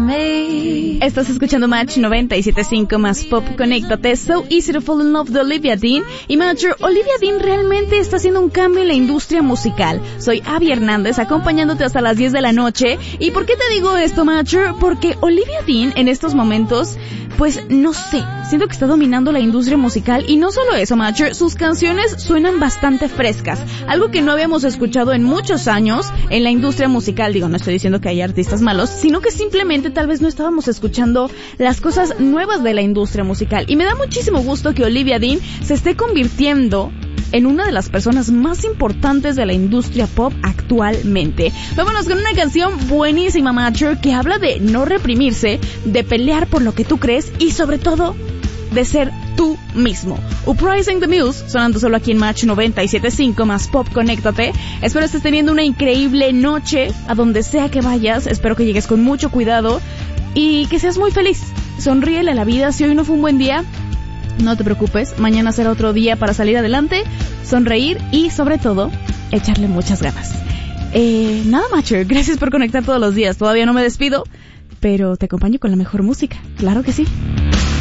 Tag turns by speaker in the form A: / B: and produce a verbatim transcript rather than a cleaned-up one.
A: me.
B: Estás escuchando Match noventa y siete punto cinco más Pop. Conéctate. So Easy to Fall in Love de Olivia Dean. Y Matcher, Olivia Dean realmente está haciendo un cambio en la industria musical. Soy Abby Hernández, acompañándote hasta las diez de la noche. ¿Y por qué te digo esto, Matcher? Porque Olivia Dean en estos momentos, pues no sé, siento que está dominando la industria musical. Y no solo eso, Matcher, sus canciones suenan bastante frescas, algo que no habíamos escuchado en muchos años en la industria musical. Digo, no estoy diciendo que hay artistas malos, sino que simplemente tal vez no estábamos escuchando las cosas nuevas de la industria musical. Y me da muchísimo gusto que Olivia Dean se esté convirtiendo en una de las personas más importantes de la industria pop actualmente. Vámonos con una canción buenísima, Matcher, que habla de no reprimirse, de pelear por lo que tú crees y sobre todo de ser tú mismo. Uprising the Muse, sonando solo aquí en Match noventa y siete punto cinco más Pop. Conéctate. Espero estés teniendo una increíble noche a donde sea que vayas. Espero que llegues con mucho cuidado y que seas muy feliz. Sonríele a la vida. Si hoy no fue un buen día, no te preocupes, mañana será otro día para salir adelante, sonreír y sobre todo echarle muchas ganas. Eh, nada, Matcher, gracias por conectar todos los días. Todavía no me despido, pero te acompaño con la mejor música, claro que sí.